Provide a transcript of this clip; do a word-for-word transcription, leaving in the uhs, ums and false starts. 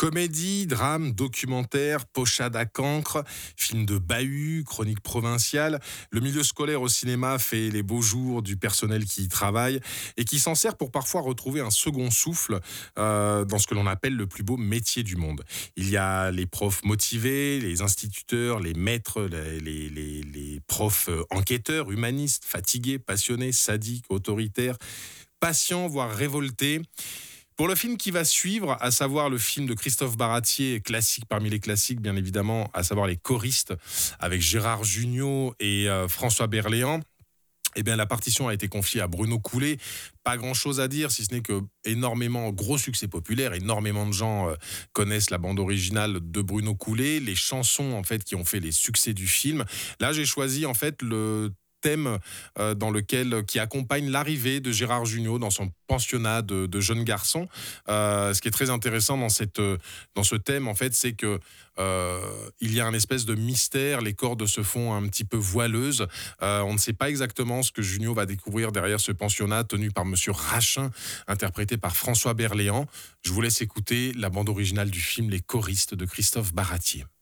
Comédie, drame, documentaire, pochade à cancre, film de bahut, chronique provinciale. Le milieu scolaire au cinéma fait les beaux jours du personnel qui y travaille et qui s'en sert pour parfois retrouver un second souffle euh, dans ce que l'on appelle le plus beau métier du monde. Il y a les profs motivés, les instituteurs, les maîtres, les, les, les, les profs euh, enquêteurs, humanistes, fatigués, passionnés, sadiques, autoritaires, patients, voire révoltés. Pour le film qui va suivre, à savoir le film de Christophe Baratier, classique parmi les classiques bien évidemment, à savoir Les Choristes, avec Gérard Jugnot et euh, François Berléand, eh bien, la partition a été confiée à Bruno Coulet. Pas grand-chose à dire, si ce n'est que énormément, gros succès populaire, énormément de gens euh, connaissent la bande originale de Bruno Coulet, les chansons en fait qui ont fait les succès du film. Là, j'ai choisi en fait le thème euh, dans lequel qui accompagne l'arrivée de Gérard Jugnot dans son pensionnat de, de jeunes garçons. Euh, ce qui est très intéressant dans cette dans ce thème en fait, c'est que euh, il y a un espèce de mystère. Les cordes se font un petit peu voileuses. Euh, on ne sait pas exactement ce que Jugnot va découvrir derrière ce pensionnat tenu par Monsieur Rachin, interprété par François Berléand. Je vous laisse écouter la bande originale du film Les Choristes de Christophe Baratier.